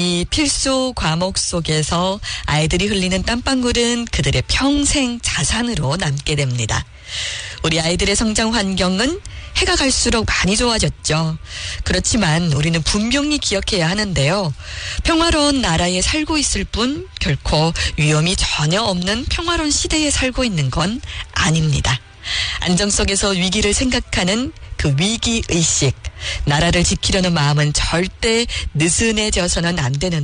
이 필수 과목 속에서 아이들이 흘리는 땀방울은 그들의 평생 자산으로 남게 됩니다. 우리 아이들의 성장 환경은 해가 갈수록 많이 좋아졌죠. 그렇지만 우리는 분명히 기억해야 하는데요. 평화로운 나라에 살고 있을 뿐 결코 위험이 전혀 없는 평화로운 시대에 살고 있는 건 아닙니다. 안정 속에서 위기를 생각하는 그 위기의식, 나라를 지키려는 마음은 절대 느슨해져서는 안 되는